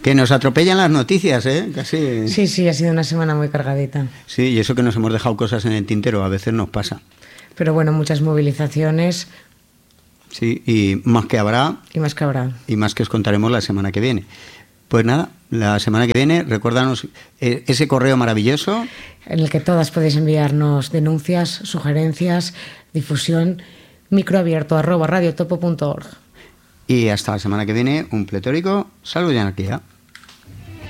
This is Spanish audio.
Que nos atropellan las noticias, ¿eh? Casi. Sí, ha sido una semana muy cargadita. Sí, y eso que nos hemos dejado cosas en el tintero, a veces nos pasa. Pero bueno, muchas movilizaciones. Sí, y más que habrá. Y más que habrá. Y más que os contaremos la semana que viene. Pues nada, la semana que viene, recuérdanos ese correo maravilloso. En el que todas podéis enviarnos denuncias, sugerencias, difusión, microabierto@radiotopo.org. Y hasta la semana que viene, un pletórico. Salud y anarquía.